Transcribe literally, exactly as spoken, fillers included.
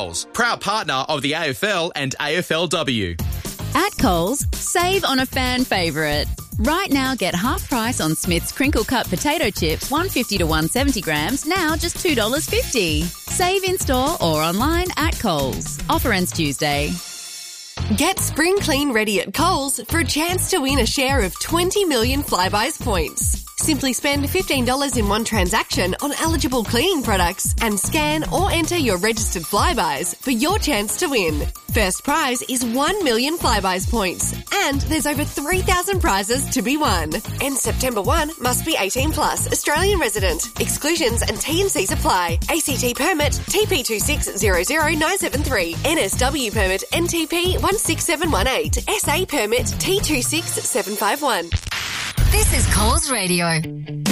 Coles, proud partner of the A F L and A F L W. At Coles, save on a fan favourite. Right now, get half price on Smith's crinkle cut potato chips, one fifty to one seventy grams, now just two dollars fifty. Save in store or online at Coles. Offer ends Tuesday. Get spring clean ready at Coles for a chance to win a share of twenty million Flybuys points. Simply spend fifteen dollars in one transaction on eligible cleaning products and scan or enter your registered Flybuys for your chance to win. First prize is one million Flybuys points and there's over three thousand prizes to be won. And September first must be eighteen plus, Australian resident. Exclusions and T and Cs apply. A C T permit T P two six zero zero nine seven three. N S W permit N T P one six seven one eight. S A permit T two six seven five one. This is Coles Radio.